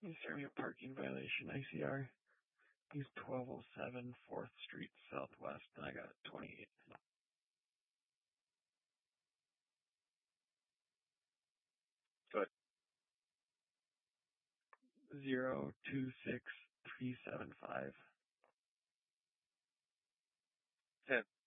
Sir, we have parking violation. ICR. He's 1207 4th Street Southwest, and I got 28. Good. 026375. 10.